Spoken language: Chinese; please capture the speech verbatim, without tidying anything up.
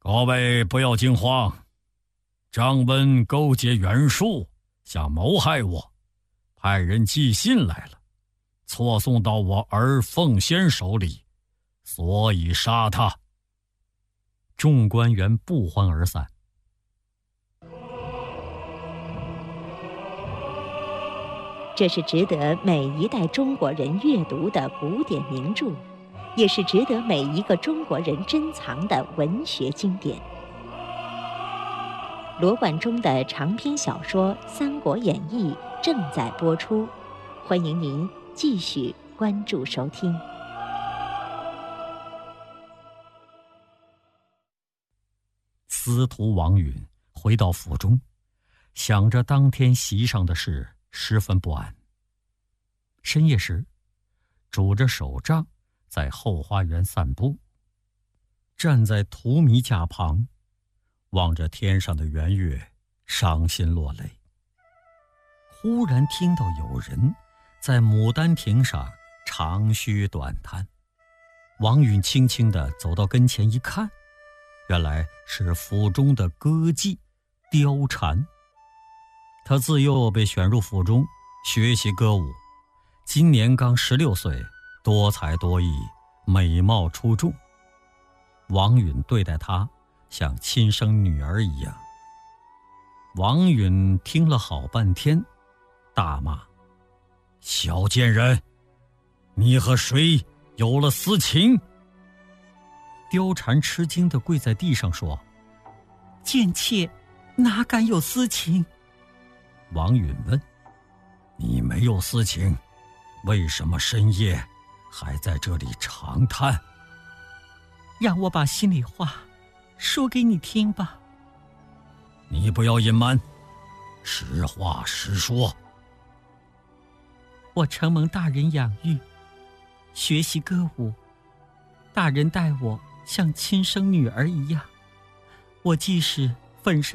各位不要惊慌，张温勾结袁术，想谋害我，派人寄信来了，错送到我儿凤仙手里，所以杀他。 众官员不欢而散。 这是值得每一代中国人阅读的古典名著，也是值得每一个中国人珍藏的文学经典。罗贯中的长篇小说《三国演义》正在播出，欢迎您继续关注收听。 司徒王允回到府中，想着当天席上的事，十分不安。深夜时，拄着手杖在后花园散步，站在荼蘼架旁，望着天上的圆月，伤心落泪。忽然听到有人在牡丹亭上长吁短叹。王允轻轻地走到跟前一看，原来是府中的歌妓貂蝉。他自幼被选入府中学习歌舞，今年刚十六岁，多才多艺，美貌出众。王允对待她像亲生女儿一样。王允听了好半天，大骂：小贱人，你和谁有了私情？貂蝉吃惊地跪在地上说：贱妾哪敢有私情？王允问：你没有私情，为什么深夜还在这里长叹？让我把心里话说给你听吧。你不要隐瞒，实话实说。我承蒙大人养育，学习歌舞，大人待我像亲生女儿一样，我即使粉身